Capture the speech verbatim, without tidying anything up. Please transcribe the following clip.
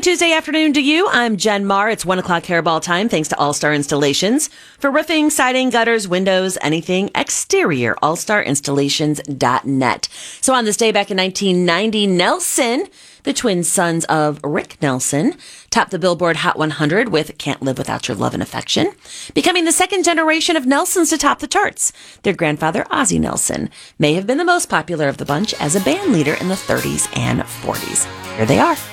Good Tuesday afternoon to you. I'm Jen Marr. It's one o'clock hairball time thanks to All Star Installations. For roofing, siding, gutters, windows, anything exterior, all star installations dot net. So on this day back in nineteen ninety, Nelson, the twin sons of Rick Nelson, topped the Billboard Hot one hundred with Can't Live Without Your Love and Affection, becoming the second generation of Nelsons to top the charts. Their grandfather, Ozzie Nelson, may have been the most popular of the bunch as a band leader in the thirties and forties. Here they are.